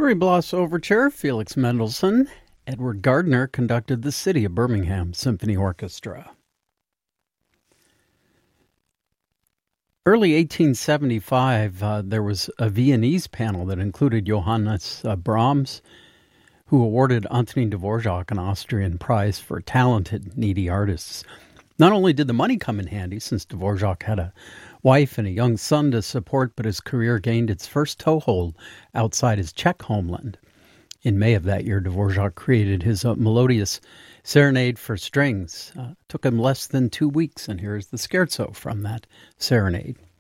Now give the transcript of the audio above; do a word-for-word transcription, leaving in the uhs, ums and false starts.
Ruy Blas Overture, Felix Mendelssohn. Edward Gardner conducted the City of Birmingham Symphony Orchestra. Early eighteen seventy-five, uh, there was a Viennese panel that included Johannes uh, Brahms, who awarded Antonin Dvorak an Austrian prize for talented, needy artists. Not only did the money come in handy, since Dvorak had a wife and a young son to support, but his career gained its first toehold outside his Czech homeland. In May of that year, Dvorak created his uh, melodious Serenade for Strings. Uh, it took him less than two weeks, and here's the scherzo from that serenade.